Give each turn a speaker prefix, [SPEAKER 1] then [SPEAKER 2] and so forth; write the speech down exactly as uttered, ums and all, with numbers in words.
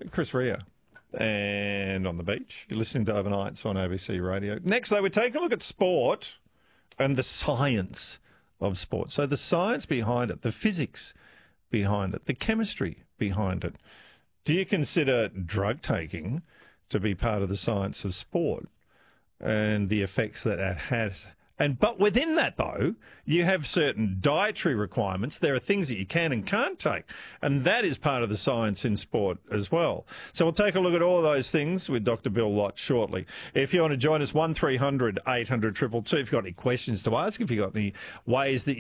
[SPEAKER 1] Chris Rea. And on the beach, you're listening to Overnights on A B C Radio. Next, though, we take a look at sport and the science of sport. So the science behind it, the physics behind it, the chemistry behind it. Do you consider drug taking to be part of the science of sport and the effects that that has? And but within that, though, you have certain dietary requirements. There are things that you can and can't take, and that is part of the science in sport as well. So we'll take a look at all of those things with Doctor Bill Lott shortly. If you want to join us, one three hundred eight hundred two two two. If you've got any questions to ask, if you've got any ways that